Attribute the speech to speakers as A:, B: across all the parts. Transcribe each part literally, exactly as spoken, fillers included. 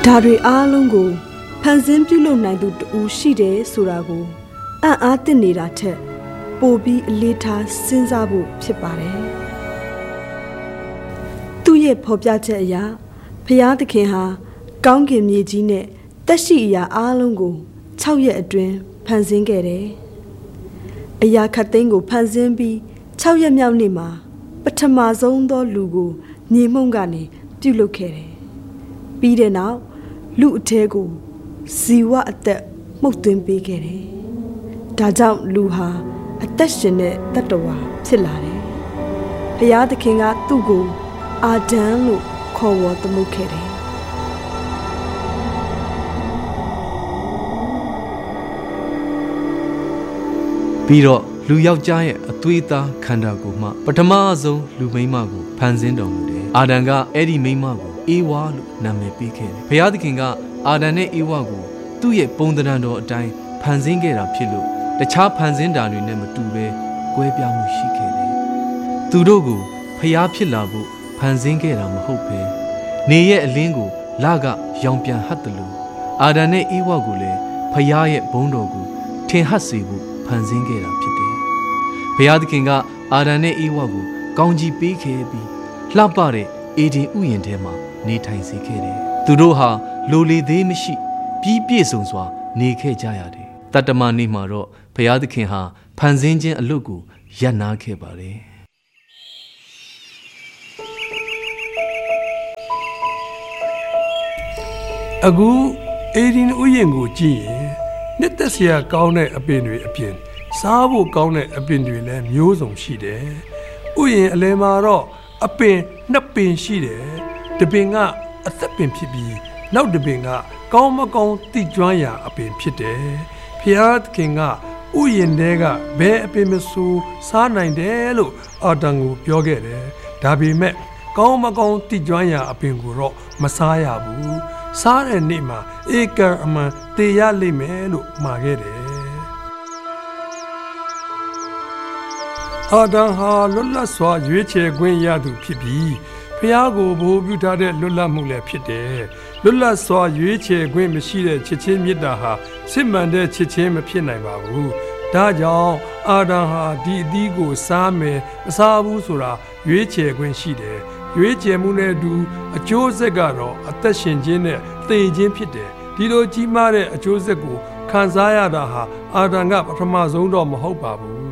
A: ဒါတွေအားလုံးကိုဖန်ဆင်းပြုလုပ်နိုင်သူတူရှိတယ်ဆိုတာကိုအံ့အားသင့်နေတာထက်ပိုပြီးအလေးထားစဉ်းစားဖို့ဖြစ်ပါတယ်သူ့ရဲ့ဖော်ပြချက်အရဖျားသခင်ဟာကောင်းကင်မြေကြီးနဲ့တက်ရှိအရာအားလုံးကို၆ရက်အတွင်းဖန်ဆင်းခဲ့တယ်အရာခတ်သိမ်းကိုဖန်ဆင်းပြီး၆ရက်မြောက်နေ့မှာပထမဆုံးသောလူကိုမြေမှုန့်ကနေပြုလုပ်ခဲ့တယ်ပြီးတဲ့နောက်လူအထဲကိုဇီဝအသက်မှုတ်သွင်းပေးခဲ့တယ်ဒါကြောင့်လူဟာအသက်ရှင်တဲ့တတ္တဝါဖြစ်လာတယ်ဘုရားသခင်ကသူ့ကိုအာဒံလို့ခေါ်ဝေါ်သမုတ်ခဲ့တယ်
B: ပြီးတော့လူယောက်ျားရဲ့အသွေးသားခန္ဓာကိုယ်မှပထမဆုံးလူမိန်းမကိုဖန်ဆင်းတော်မူတယ်အာဒံကအဲ့ဒီမိန်းမကိုအေဝါလို့နာမည်ပေးခဲ့တယ်ဘုရားသခင်ကအာဒံနဲ့အေဝါကိုသူ့ရဲ့ပုံသဏ္ဍာန်တော်အတိုင်းဖန်ဆင်းခဲ့တာဖြစ်လို့တခြားဖန်ဆင်းတာတွေနဲ့မတူဘဲကွဲပြားမှုရှိခဲ့တယ်သူတို့ကိုဖျားဖြစ်လာဖို့ဖန်ဆင်းခဲ့တာမဟုတ်ပဲနေရဲ့အလင်းကိုလကရောင်ပြန်ဟတ်တယ်လို့အာဒံနဲ့အေဝါကိုလည်းဖျားရဲ့ဘုန်းတော်ကိုထင်ဟပ်စေဖို့ဖန်ဆင်းခဲ့တာဖြစ်တယ်ဘုရားသခင်ကအာဒံနဲ့အေဝါကိုကောင်းကြီးပေးခဲ့ပြီးလှပတဲ့အေဒင်ဥယျာဉ်ထဲမှာနေထိုင်စေခဲ့တယ်သူတို့ဟာလိုလေသေးမရှိပြီးပြည့်စုံစွာနေခဲ့ကြရတယ်တတ္တမနေ့မှာတော့ဘုရားသခင်ဟာဖန်ဆင်းခြင်းအလုပ်ကိုရပ်နားခဲ့ပါတယ်
C: အခုအေဒင်ဥယျာဉ်ကိုကြည့်ရင်နှစ်သက်စရာကောင်းတဲ့အပင်တွေအပြင်စားဖို့ကောင်းတဲ့အပင်တွေလည်းမျိုးစုံရှိတယ်ဥယျာဉ်အလယ်မှာတော့အပင်နှစ်ပင်ရှိတယ်တစ်ပင်ကအသက်ပင်ဖြစ်ပြီးနောက်တစ်ပင်ကကောင်းမကောင်းတိကျွမ်းရာအပင်ဖြစ်တယ်ဖျားသခင်ကဥယျာဉ်ထဲကဘယ်အပင်မဆိုစားနိုင်တယ်လို့အာဒံကိုပြောခဲ့တယ်ဒါပေမဲ့ကောင်းမကောင်းတိကျွမ်းရာအပင်ကိုတော့မစားရဘူးစားတဲ့နေ့မှာဧကံအမှန်တေရလိမ့်မယ်လို့မှာခဲ့တယ်အာဒံဟာလွတ်လပ်စွာရွေးချယ်ခွင့်ရသူဖြစ်ပြီးဖျားကိုဘိုးပြုထားတဲ့လွတ်လပ်မှုလည်းဖြစ်တယ်လွတ်လပ်စွာရွေးချယ်ခွင့်မရှိတဲ့ချစ်ချင်းမေတ္တာဟာစစ်မှန်တဲ့ချစ်ချင်းမဖြစ်နိုင်ပါဘူးဒါကြောင့်အာဒံဟာဒီအသီးကိုစားမယ်မစားဘူးဆိုတာရွေးချယ်ခွင့်ရှိတယ်ရွေးချယ်မှုနဲ့အတူအကျိုးဆက်ကတော့အသက်ရှင်ခြင်းနဲ့သေခြင်းဖြစ်တယ်ဒီလိုကြီးမားတဲ့အကျိုးဆက်ကိုခံစားရတာဟာအာဒံကပထမဆုံးတော့မဟုတ်ပါဘူး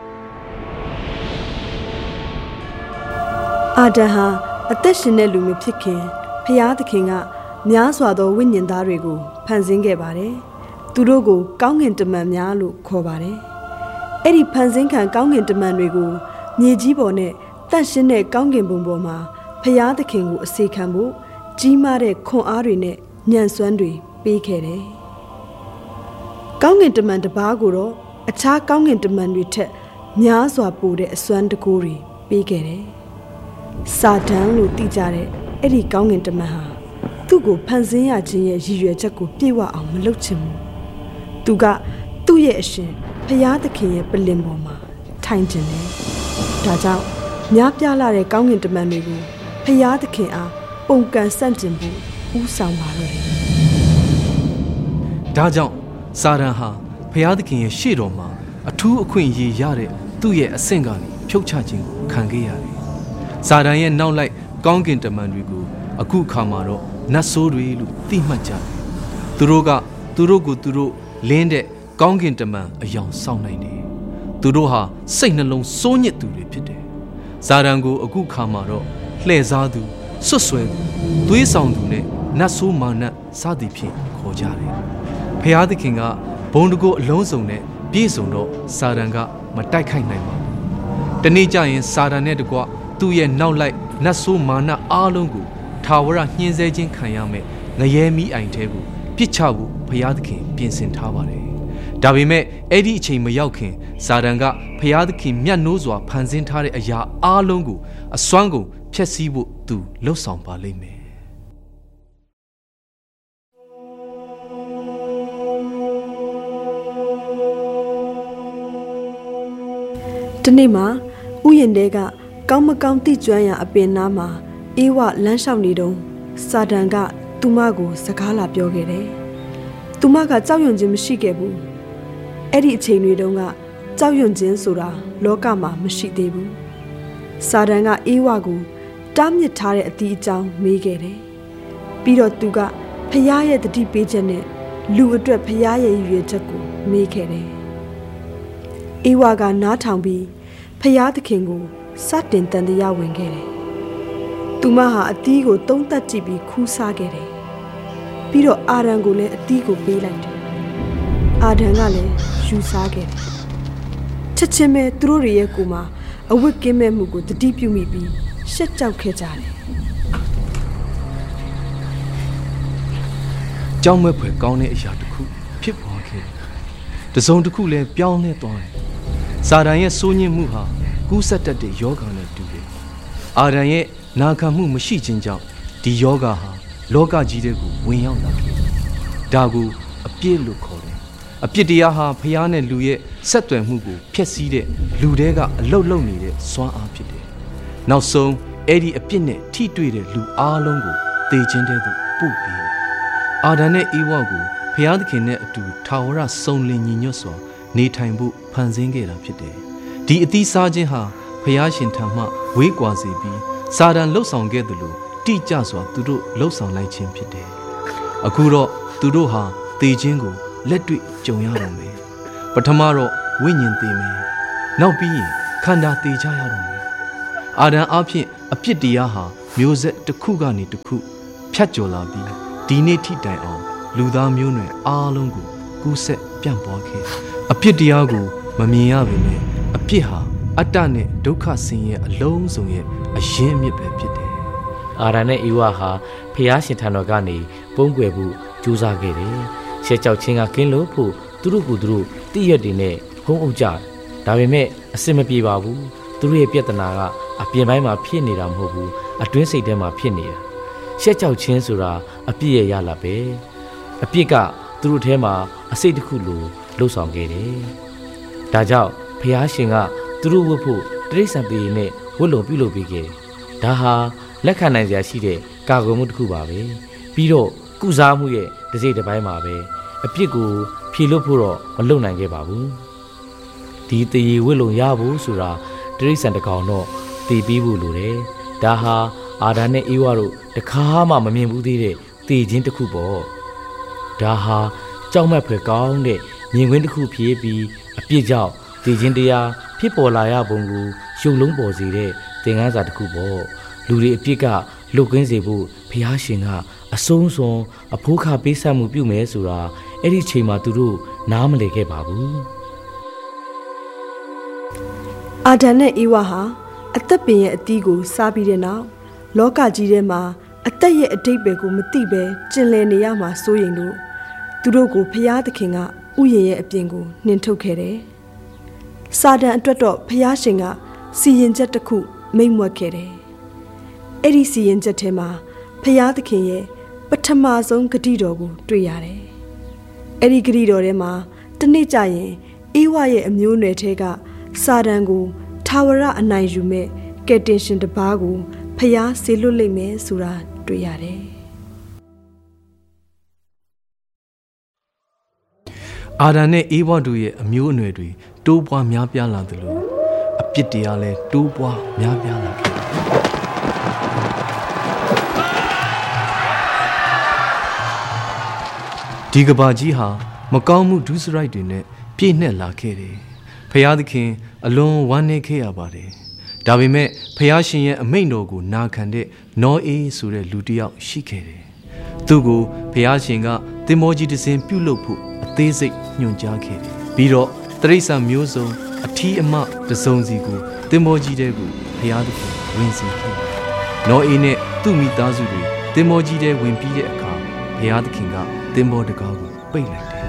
A: အာဒံဟာအသက်ရှင်တဲ့လူမျိုးဖြစ်ခင်ဖျားသခင်ကများစွာသောဝိညာဉ်သားတွေကိုဖန်ဆင်းခဲ့ပါတယ်သူတို့ကိုကောင်းကင်တမန်များလို့ခေါ်ပါတယ်အဲ့ဒီဖန်ဆင်းခံကောင်းကင်တမန်တွေကိုမြေကြီးပေါ်နဲ့တန့်ရှင်းတဲ့ကောင်းကင်ဘုံပေါ်မှာဖျားသခင်ကိုအစေခံဖို့ကြီးမားတဲ့ခွန်အားတွေနဲ့ညံစွမ်းတွေပေးခဲ့တယ်ကောင်းကင်တမန်တစ်ပါးကိုတော့အခြားကောင်းကင်တမန်တွေထက်များစွာပိုတဲ့အစွမ်းတကူတွေပေးခဲ့တယ်စာတန်လို့သိကြတဲ့အဲ့ဒီကောင်းကင်တမန်ဟာသူ့ကိုဖန်ဆင်းရခြင်းရဲ့ရည်ရွယ်ချက်ကိုပြည့်ဝအောင်မလုပ်ချင်ဘူးသူကသူ့ရဲ့အရှင်ဖျားသခင်ရဲ့ပလင်ပေါ်မှာထိုင်ခြင်းတယ်ဒါကြောင့်များပြားလာတဲ့ကောင်းကင်တမန်တွေကိုဖျားသခင်အားပုံကန်ဆန့်ကျင်ဖို့ဥဆောင်ပါတော့တယ်
B: ဒါကြောင့်စာတန်ဟာဖျားသခင်ရဲ့ရှေ့တော်မှာအထူးအခွင့်အရေးရတဲ့သူ့ရဲ့အဆင့်ကနေဖြုတ်ချခြင်းကိုခံခဲ့ရတယ်စာတန်ရဲ့နောက်လိုက်ကောင်းကင်တမန်တွေကိုအခုအခါမှာတော့နတ်ဆိုးတွေလို့သိမှတ်ကြတယ်သူတို့ကသူတို့ကိုသူတို့လင်းတဲ့ကောင်းကင်တမန်အယောင်ဆောင်နိုင်တယ်သူတို့ဟာစိတ်နှလုံးစိုးညစ်သူတွေဖြစ်တယ်စာတန်ကိုအခုခါမှာတော့လှည့်စားသူဆွတ်ဆွဲသူသွေးဆောင်သူနဲ့နတ်ဆိုးမာနစသည်ဖြင့်ခေါ်ကြတယ်ဖျားသခင်ကဘုံတကိုအလုံးစုံနဲ့ပြည့်စုံတော့စာတန်ကမတိုက်ခိုက်နိုင်ပါဘူးတနေ့ကျရင်စာတန်နဲ့တကွသူ့ရဲ့နောက်လိုက်နတ်ဆိုးမာနအားလုံးကိုထာဝရညှင်းဆဲခြင်းခံရမယ်ငရဲမီးအိုင်ထဲကိုပြစ်ချဖို့ဘုရားသခင်ပြင်ဆင်ထားပါတယ်ဒါပေမဲ့အဲ့ဒီအချိန်မရောက်ခင်စာတန်ကဘုရားသခင်မြတ်နိုးစွာဖန်ဆင်းထားတဲ့အရာအားလုံးကိုအစွမ်းကုန်ဖျက်ဆီးဖို့သူလှုပ်ဆောင်ပါလိမ့်မယ်
A: ဒီနေ့မှာဥယျာဉ်တဲကကောင်းမကောင်းတိကျွမ်းရာအပင်နားမှာအေးဝလမ်းလျှောက်နေတုန်းစာတန်ကသူမကိုစကားလာပြောခဲ့တယ်သူမကကြောက်ရွံ့ခြင်းမရှိခဲ့ဘူးအဲ့ဒီအချိန်တွေတုန်းကကြောက်ရွံ့ခြင်းဆိုတာလောကမှာမရှိသေးဘူးစာတန်ကအေးဝါကိုတားမြစ်ထားတဲ့အတီးအကြောင်းမေးခဲ့တယ်ပြီးတော့သူကဖျားရဲ့တတိပေးချက်နဲ့လူအတွက်ဖျားရဲ့ရွေချက်ကိုမေးခဲ့တယ်အေးဝါကနားထောင်ပြီးဖျားသခင်ကိုစတင်တန်တရားဝင်ခဲ့တယ်သူမဟာအတီးကိုသုံးသက်ကြည့်ပြီးခူးစားခဲ့တယ်ပြီးတော့အာဒံကိုလည်းအတီးကိုပေးလိုက်တယ်အာဒံကလည်းယူစားခဲ့တယ်ချက်ချင်းပဲသူတို့ရဲ့ကိုယ်မှာအဝတ်ကင်းမဲ့မှုကိုတတိပြုမိပြီးရှက်ကြောက်ခဲ့ကြတယ်
B: ကြောက်မဲ့ဖွယ်ကောင်းတဲ့အရာတစ်ခုဖြစ်ပေါ်ခဲ့တယ်တစုံတစ်ခုလည်းပြောင်းလဲသွားတယ်စာတန်ရဲ့စိုးညစ်မှုဟာကူးစက်တတ်တဲ့ယောဂနဲ့တူတယ်အာဒံရဲ့နာခံမှုမရှိခြင်းကြောင့်ဒီယောဂဟာလောကကြီးတဲ့ကိုဝင်ရောက်လာခဲ့တယ်ဒါကိုအပြစ်လို့ခေါ်တယ်အပြစ်တရားဟာဖျားနဲ့လူရဲ့ဆက်သွယ်မှုကိုဖျက်ဆီးတဲ့လူတွေကအလုတ်လုံနေတဲ့စွမ်းအားဖြစ်တယ်နောက်ဆုံးအဲ့ဒီအပြစ်နဲ့ထိတွေ့တဲ့လူအားလုံးကိုသေခြင်းတဲ့သူပို့ပေးတယ်အာဒံနဲ့အေဝါကိုဖျားသခင်နဲ့အတူထာဝရစုံလင်ညီညွတ်စွာနေထိုင်ဖို့ဖန်ဆင်းခဲ့တာဖြစ်တယ်ဒီအသီးစားခြင်းဟာဖျားရှင်ထံမှဝေးကွာစေပြီးစာတန်လှုပ်ဆောင်ခဲ့သလိုတိကျစွာသူတို့လှုပ်ဆောင်လိုက်ခြင်းဖြစ်တယ်အခုတော့သူတို့ဟာသေခြင်းကိုလက်တွေ့ကြုံရတော့မယ်ပထမတော့ဝိညာဉ်သေမယ်နောက်ပြီးရင်ခန္ဓာသေကြရတော့မယ်အာဒံအဖြစ်အပြစ်တရားဟာမျိုးဆက်တစ်ခုကနေတစ်ခုဖြတ်ကျော်လာပြီးဒီနေ့ထိတိုင်အောင်လူသားမျိုးနွယ်အားလုံးကိုကူးဆက်ပြန့်ပွားခဲ့အပြစ်တရားကိုမမြင်ရပေမဲ့အပြစ်ဟာအတ္တနဲ့ဒုက္ခဆင်းရဲအလုံးစုံရဲ့အရင်းအမြစ်ပဲဖြစ်တယ်
D: အာဒံနဲ့အေဝါဟာဖျားရှင်ထံတော်ကနေပုံကွယ်ဖို့ကြိုးစားခဲ့တယ်ရှက်ကြောက်ခြင်းကကင်းလို့ဖို့သူတို့ကသူတို့တည့်ရက်တွေနဲ့ဟုံးအုပ်ကြဒါပေမဲ့အစင်မပြေပါဘူးသူတို့ရဲ့ပြဿနာကအပြင်ပိုင်းမှာဖြစ်နေတာမဟုတ်ဘူးအတွင်းစိတ်ထဲမှာဖြစ်နေတာရှက်ကြောက်ခြင်းဆိုတာအပြစ်ရဲ့ရလာပဲအပြစ်ကသူတို့ထဲမှာအစိတ်တစ်ခုလိုလှုပ်ဆောင်ခဲ့တယ်ဒါကြောင့်ဖျားရှင်ကသူတို့ဝတ်ဖို့တိရစ္ဆာန်ပေနဲ့ဝတ်လုံပြုလုပ်ပေးခဲ့ဒါဟာလက်ခံနိုင်စရာရှိတဲ့ကာကွယ်မှုတစ်ခုပါပဲပြီးတော့ကုစားမှုရဲ့တစ်စိတ်တစ်ပိုင်းမှာပဲအပြစ်ကိုဖြေလို့ဖို့တော့မလုပ်နိုင်ခဲ့ပါဘူးဒီတရေဝတ်လုံရဖို့ဆိုတာတိရစ္ဆာန်တစ်ကောင်တော့တည်ပြီးဖို့လိုတယ်ဒါဟာအာဒံနဲ့အေဝါတို့တခါမှမမြင်ဘူးသေးတဲ့တည်ခြင်းတစ်ခုပေါ့ဒါဟာကြောက်မက်ဖွယ်ကောင်းတဲ့မြင်ကွင်းတစ်ခုဖြစ်ပြီးအပြစ်ကြောင့်တည်ခြင်းတရားဖြစ်ပေါ်လာရပုံကိုရှုံလုံးပေါ်စေတဲ့သင်ခန်းစာတစ်ခုပေါ့လူတွေအပြစ်ကလွတ်ကင်းစေဖို့ဘုရားရှင်ကအဆုံးစွန်အဖိုးခပေးဆက်မှုပြုမယ်ဆိုတာအဲ့ဒီချိန်မှာသူတို့နားမလည်ခဲ့ပါဘူး
A: အာဒံနဲ့အေဝါဟာအသက်ပင်ရဲ့အသီးကိုစားပြီးတဲ့နောက်လောကကြီးထဲမှာအသက်ရဲ့အတိတ်ပဲကိုမသိပဲကျင်လည်နေရမှာစိုးရင်လို့သူတို့ကိုဖျားသခင်ကဥယျာဉ်ရဲ့အပြင်ကိုနှင်ထုတ်ခဲ့တယ်စာတန်အတွက်တော့ဖျားရှင်ကစီရင်ချက်တစ်ခုမိန့်မွက်ခဲ့တယ်အဲ့ဒီစီရင်ချက်ထဲမှာဖျားသခင်ရဲ့ပထမဆုံးဂတိတော်ကိုတွေ့ရတယ်အဲ့ဒီဂတိတော်ထဲမှာတနေ့ကျရင်အေဝါရဲ့အမျိုးအနွယ်ထဲကစာတန်ကိုထာဝရအနိုင်ယူမဲ့ကယ်တင်ရှင်တစ်ပါးကိုဖျားဆေလွတ်လိမ့်မယ်ဆိုတာတွေ့ရတယ်
B: အာဒံနဲ့အေဝါတို့ရဲ့အမျိုးအနွယ်တွေတိုးပွားများပြားလာသလိုအပြစ်တရားလည်းတိုးပွားများပြားလာခဲ့ဒီကဘာကြီးဟာမကောင်းမှုဒုစရိုက်တွေနဲ့ပြည့်နှက်လာခဲ့တယ်ဖျားသခင်အလွန်ဝမ်းနည်းခဲ့ရပါတယ်ဒါပေမဲ့ဖျားရှင်ရဲ့အမိန့်တော်ကိုနာခံတဲ့နောအေးဆိုတဲ့လူတစ်ယောက်ရှိခဲ့တယ်သူ့ကိုဖျားရှင်ကသင်္ဘောကြီးတစ်စင်းပြုတ်လုဖို့အသေးစိတ်ညွှန်ကြားခဲ့တယ်ပြီးတော့တရိစ္ဆာန်မျိုးစုံအထီးအမတစုံစီကိုသင်္ဘောကြီးတဲကိုဖျားသခင်ဝင်စေခဲ့တယ်နောအေးနဲ့သူ့မိသားစုတွေသင်္ဘောကြီးတဲဝင်ပြီးတဲ့အခါဖျားသခင်ကသင်္ဘောတကားကိုပိတ်လိုက်တယ်